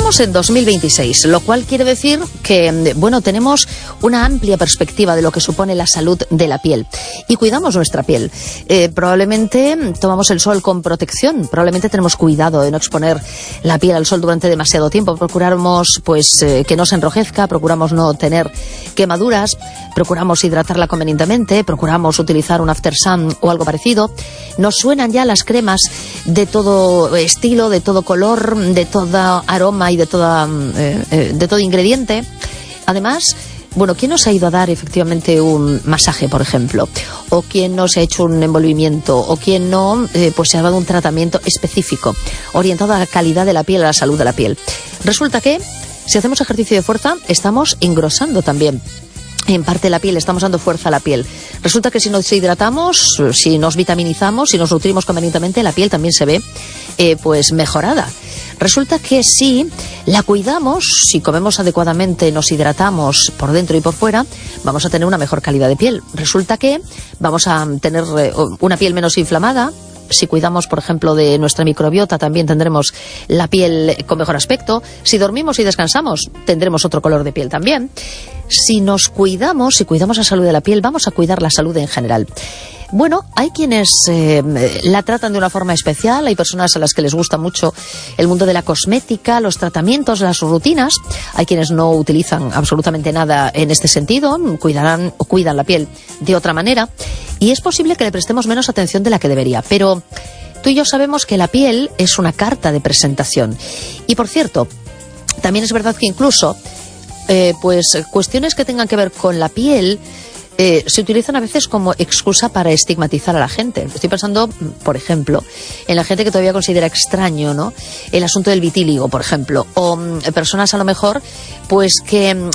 Estamos en 2026, lo cual quiere decir que, bueno, tenemos una amplia perspectiva de lo que supone la salud de la piel y cuidamos nuestra piel. Probablemente tomamos el sol con protección, probablemente tenemos cuidado de no exponer la piel al sol durante demasiado tiempo, procuramos pues que no se enrojezca, procuramos no tener quemaduras, procuramos hidratarla convenientemente, procuramos utilizar un after sun o algo parecido. Nos suenan ya las cremas de todo estilo, de todo color, de todo aroma y de todo ingrediente. Además, bueno, ¿quién nos ha ido a dar efectivamente un masaje, por ejemplo? ¿O quién nos ha hecho un envolvimiento? ¿O quién no, pues se ha dado un tratamiento específico, orientado a la calidad de la piel, a la salud de la piel? Resulta que si hacemos ejercicio de fuerza, estamos engrosando también en parte la piel, estamos dando fuerza a la piel. Resulta que si nos hidratamos, si nos vitaminizamos, si nos nutrimos convenientemente, la piel también se ve pues mejorada. Resulta que si la cuidamos, si comemos adecuadamente, nos hidratamos por dentro y por fuera, vamos a tener una mejor calidad de piel. Resulta que vamos a tener una piel menos inflamada. Si cuidamos, por ejemplo, de nuestra microbiota, también tendremos la piel con mejor aspecto. Si dormimos y descansamos, tendremos otro color de piel también. Si nos cuidamos, si cuidamos la salud de la piel, vamos a cuidar la salud en general. Bueno, hay quienes la tratan de una forma especial, hay personas a las que les gusta mucho el mundo de la cosmética, los tratamientos, las rutinas. Hay quienes no utilizan absolutamente nada en este sentido, cuidan la piel de otra manera. Y es posible que le prestemos menos atención de la que debería, pero tú y yo sabemos que la piel es una carta de presentación. Y por cierto, también es verdad que incluso pues cuestiones que tengan que ver con la piel se utilizan a veces como excusa para estigmatizar a la gente. Estoy pensando, por ejemplo, en la gente que todavía considera extraño, ¿no?, el asunto del vitíligo, por ejemplo, o personas a lo mejor pues que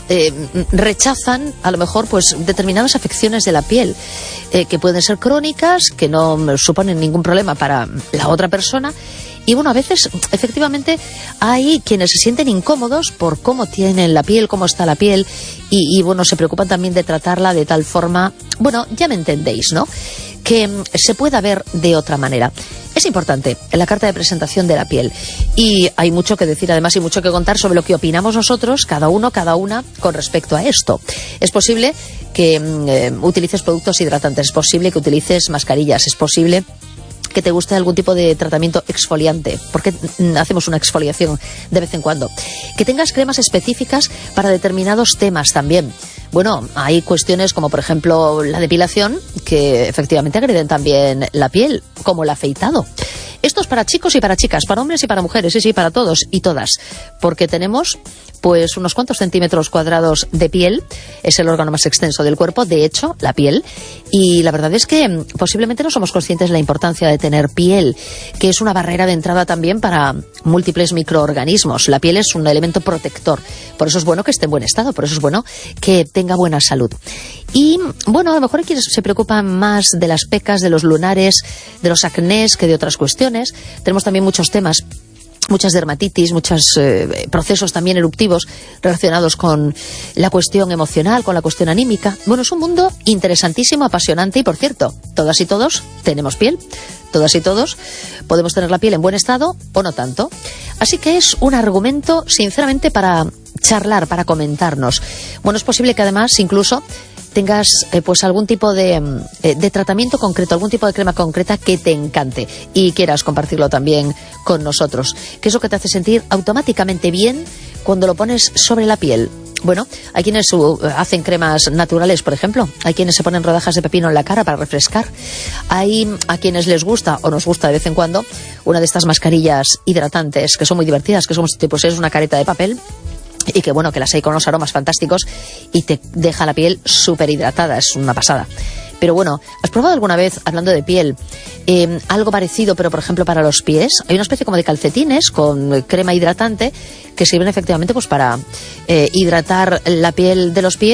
rechazan a lo mejor pues determinadas afecciones de la piel que pueden ser crónicas, que no suponen ningún problema para la otra persona. Y bueno, a veces, efectivamente, hay quienes se sienten incómodos por cómo tienen la piel, cómo está la piel, y bueno, se preocupan también de tratarla de tal forma, bueno, ya me entendéis, ¿no?, que se pueda ver de otra manera. Es importante la carta de presentación de la piel. Y hay mucho que decir, además, y mucho que contar sobre lo que opinamos nosotros, cada uno, cada una, con respecto a esto. Es posible que utilices productos hidratantes, es posible que utilices mascarillas, es posible que te guste algún tipo de tratamiento exfoliante, porque hacemos una exfoliación de vez en cuando, que tengas cremas específicas para determinados temas también. Bueno, hay cuestiones como por ejemplo la depilación, que efectivamente agreden también la piel, como el afeitado. Esto es para chicos y para chicas, para hombres y para mujeres, sí, para todos y todas, porque tenemos pues unos cuantos centímetros cuadrados de piel, es el órgano más extenso del cuerpo, de hecho, la piel, y la verdad es que posiblemente no somos conscientes de la importancia de tener piel, que es una barrera de entrada también para múltiples microorganismos. La piel es un elemento protector, por eso es bueno que esté en buen estado, por eso es bueno que tenga buena salud. Y bueno, a lo mejor hay quienes se preocupan más de las pecas, de los lunares, de los acnés que de otras cuestiones. Tenemos también muchos temas, muchas dermatitis, muchos procesos también eruptivos relacionados con la cuestión emocional, con la cuestión anímica. Bueno, es un mundo interesantísimo, apasionante y, por cierto, todas y todos tenemos piel. Todas y todos podemos tener la piel en buen estado o no tanto. Así que es un argumento, sinceramente, para charlar, para comentarnos. Bueno, es posible que además incluso tengas pues algún tipo de tratamiento concreto, algún tipo de crema concreta que te encante y quieras compartirlo también con nosotros. ¿Qué es lo que te hace sentir automáticamente bien cuando lo pones sobre la piel? Bueno, hay quienes hacen cremas naturales, por ejemplo. Hay quienes se ponen rodajas de pepino en la cara para refrescar. Hay a quienes les gusta, o nos gusta de vez en cuando, una de estas mascarillas hidratantes que son muy divertidas, que son tipo, es una careta de papel, y que bueno, que las hay con unos aromas fantásticos y te deja la piel súper hidratada, es una pasada. Pero bueno, ¿has probado alguna vez, hablando de piel, algo parecido, pero por ejemplo para los pies? Hay una especie como de calcetines con crema hidratante que sirven efectivamente pues para hidratar la piel de los pies.